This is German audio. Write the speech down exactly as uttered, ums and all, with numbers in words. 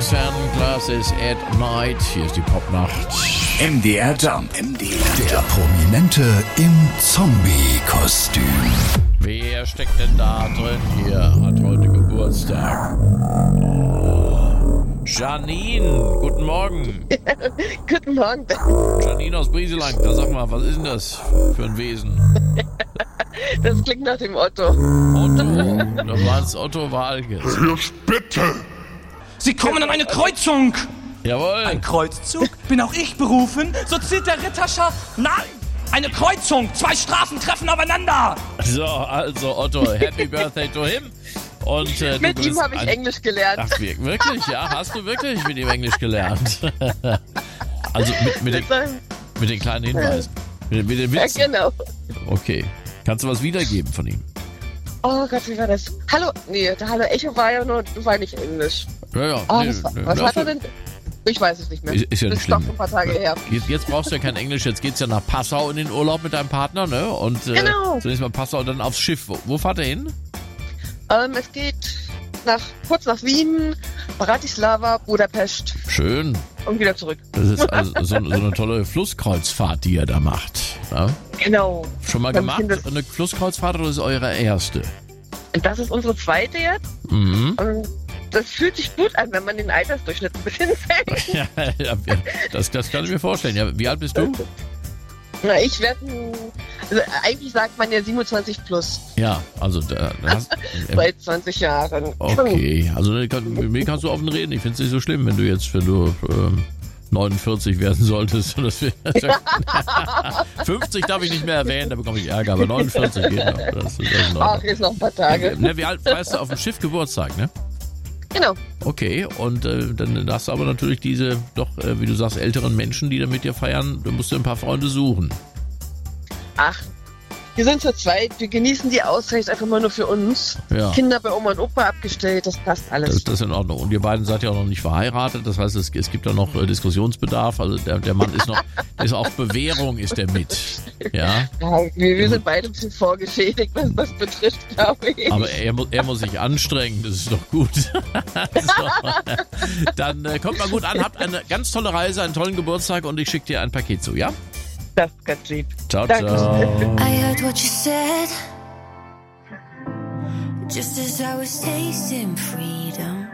Sunglasses at Night. Hier ist die Popnacht. M D R Jump. M D R Der Prominente im Zombie-Kostüm. Wer steckt denn da drin? Hier hat heute Geburtstag. Janine, guten Morgen. Guten Morgen. Janine aus Brieselang, da sag mal, was ist denn das für ein Wesen? Das klingt nach dem Otto. Otto, da war es Otto Walkes. Bitte! Sie kommen an eine Kreuzung! Jawohl. Ein Kreuzzug? Bin auch ich berufen? So zählt der Ritterschar. Nein! Eine Kreuzung! Zwei Straßen treffen aufeinander! So, also Otto, Happy Birthday to him. Und, äh, Mit du ihm habe ich ein... Englisch gelernt. Ach, wirklich? Ja, hast du wirklich mit ihm Englisch gelernt? Also mit, mit, den, mit den kleinen Hinweisen. Mit, mit den Witzen. Ja, genau. Okay. Kannst du was wiedergeben von ihm? Oh Gott, wie war das? Hallo, nee, der Hallo Echo war ja nur, war nicht Englisch. Ja, ja. Oh, nee, was war, nee, was dafür- hat er denn? Ich weiß es nicht mehr. Ist, ist ja das nicht ist doch schlimm. ein paar Tage her. Jetzt, jetzt brauchst du ja kein Englisch, jetzt geht's ja nach Passau in den Urlaub mit deinem Partner, ne? Und äh, Genau. zunächst mal Passau, dann aufs Schiff. Wo, wo fahrt ihr hin? Ähm, es geht nach, kurz nach Wien, Bratislava, Budapest Schön. und wieder zurück. Das ist also so, so eine tolle Flusskreuzfahrt, die ihr da macht. Ja? Genau. Schon mal Beim gemacht? Kindes- Eine Flusskreuzfahrt oder ist eure erste? Und das ist unsere zweite jetzt. Mhm. Und das fühlt sich gut an, wenn man den Altersdurchschnitt ein bisschen senkt. Ja, ja, das, das kann ich mir vorstellen. Ja, wie alt bist du? Na, ich werde, also eigentlich sagt man ja siebenundzwanzig plus, Ja, also da, da hast, äh, seit zwanzig Jahren. okay. Also ne, kann, mit mir kannst du offen reden. Ich finde es nicht so schlimm, wenn du jetzt, wenn du ähm, neunundvierzig werden solltest. Das wär, fünfzig darf ich nicht mehr erwähnen, da bekomme ich Ärger, aber neunundvierzig geht noch. Das, das ist in Ach, Ordnung. jetzt noch ein paar Tage. Ne, wie alt weißt du auf dem Schiff Geburtstag, ne? Genau. Okay, und äh, dann hast du aber natürlich diese, doch, äh, wie du sagst, älteren Menschen, die da mit dir feiern, da musst du ein paar Freunde suchen. Ach, wir sind zu zweit, wir genießen die Auszeit einfach mal nur für uns. Ja. Kinder bei Oma und Opa abgestellt, das passt Das, alles. das ist in Ordnung. Und ihr beiden seid ja auch noch nicht verheiratet, das heißt, es, es gibt ja noch äh, Diskussionsbedarf. Also der, der Mann ist noch, ist auch Bewährung ist der mit. Ja. Ja, wir, wir sind beide ein bisschen vorgeschädigt, was das betrifft, glaube ich. Aber er, mu- er muss sich anstrengen, das ist doch gut. So. Dann äh, kommt mal gut an, habt eine ganz tolle Reise, einen tollen Geburtstag und ich schicke dir ein Paket zu, ja? Das ist ganz lieb. Ciao, Danke. ciao. I heard what you said, just as I was tasting freedom.